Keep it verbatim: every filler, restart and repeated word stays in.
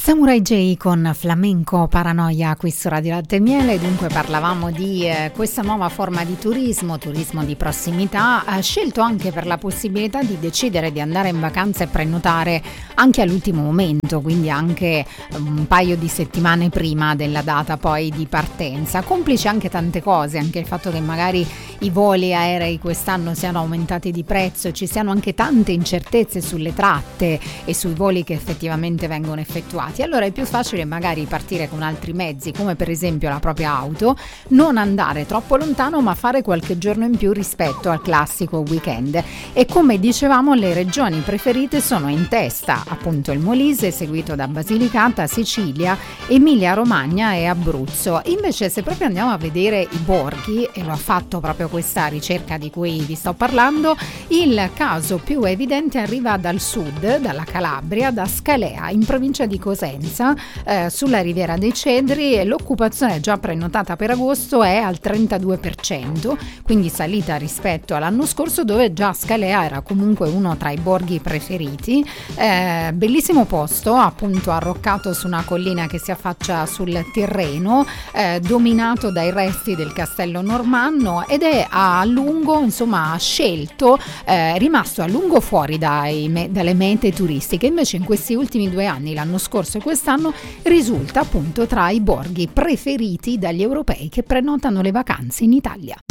Samurai J con Flamenco Paranoia qui su Radio Latte e Miele. Dunque parlavamo di eh, questa nuova forma di turismo, turismo di prossimità, eh, scelto anche per la possibilità di decidere di andare in vacanza e prenotare anche all'ultimo momento, quindi anche un paio di settimane prima della data poi di partenza, complice anche tante cose, anche il fatto che magari i voli aerei quest'anno siano aumentati di prezzo, ci siano anche tante incertezze sulle tratte e sui voli che effettivamente vengono effettuati. Allora è più facile magari partire con altri mezzi, come per esempio la propria auto, non andare troppo lontano ma fare qualche giorno in più rispetto al classico weekend. E come dicevamo, le regioni preferite sono in testa appunto il Molise, seguito da Basilicata, Sicilia, Emilia Romagna e Abruzzo. Invece se proprio andiamo a vedere i borghi, e lo ha fatto proprio questa ricerca di cui vi sto parlando, il caso più evidente arriva dal sud, dalla Calabria, da Scalea, in provincia di Cosenza, eh, sulla Riviera dei Cedri, e l'occupazione già prenotata per agosto è al trentadue per cento, quindi salita rispetto all'anno scorso, dove già Scalea era comunque uno tra i borghi preferiti. Eh, bellissimo posto, appunto arroccato su una collina che si affaccia sul Tirreno, eh, dominato dai resti del castello normanno, ed è a lungo, insomma, scelto, eh, rimasto a lungo fuori dai, me, dalle mete turistiche. Invece in questi ultimi due anni, l'anno scorso e quest'anno, risulta appunto tra i borghi preferiti dagli europei che prenotano le vacanze in Italia.